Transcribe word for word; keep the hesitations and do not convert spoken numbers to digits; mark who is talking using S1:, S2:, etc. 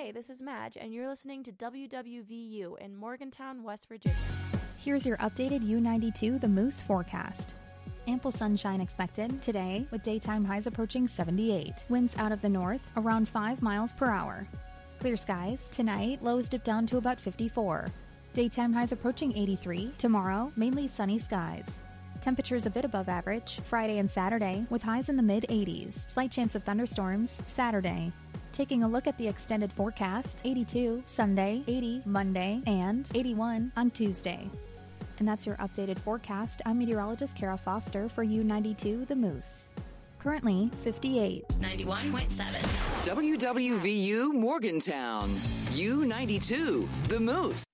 S1: Hey, this is Madge, and you're listening to W W V U in Morgantown, West Virginia.
S2: Here's your updated U ninety-two The Moose forecast. Ample sunshine expected today with daytime highs approaching seventy-eight. Winds out of the north around five miles per hour. Clear skies. Tonight, lows dip down to about fifty-four. Daytime highs approaching eighty-three. Tomorrow, mainly sunny skies. Temperatures a bit above average Friday and Saturday with highs in the mid eighties. Slight chance of thunderstorms Saturday. Taking a look at the extended forecast, eighty-two Sunday, eighty Monday, and eighty-one on Tuesday. And that's your updated forecast. I'm meteorologist Kara Foster for U ninety-two The Moose. Currently fifty-eight.
S3: ninety-one point seven.
S4: W W V U Morgantown. U ninety-two The Moose.